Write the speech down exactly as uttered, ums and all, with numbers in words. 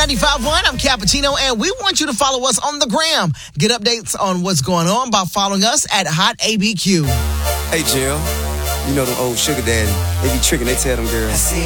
ninety-five point one, I'm Cappuccino, and we want you to follow us on the gram. Get updates on what's going on by following us at Hot A B Q. Hey, Jill. You know them old sugar daddy. They be tricking, they tell them girls.